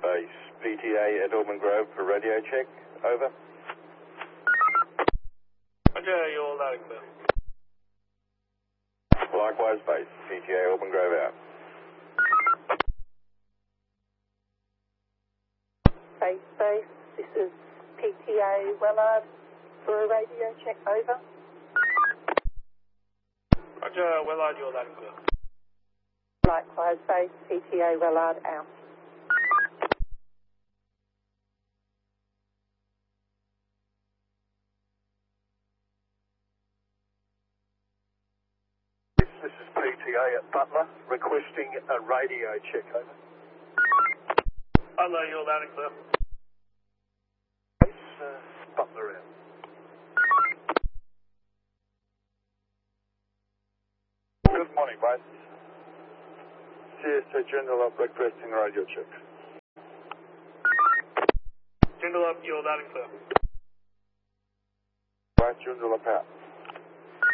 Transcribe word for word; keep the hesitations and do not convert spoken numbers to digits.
Base, P T A at Auburn Grove for radio check, over. Roger, you're loud and clear. Likewise, Base, P T A Auburn Grove out. Base, base, this is P T A Wellard for a radio check, over. Roger, Wellard, you're loud and clear. Likewise, base, P T A Wellard out. This is P T A at Butler, requesting a radio check, over. Butler, you're loud and clear. Base, uh, Butler out. Good morning, Base. C S A General up requesting radio check. General up, you're loud and clear. Base, General up out.